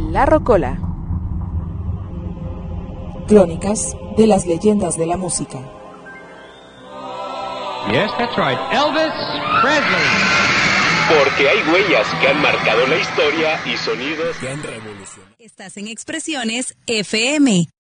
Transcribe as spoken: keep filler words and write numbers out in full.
La Rocola. Crónicas de las leyendas de la música. Yes, that's right. Elvis Presley. Porque hay huellas que han marcado la historia y sonidos que han revolucionado. Estás en Expresiones F M.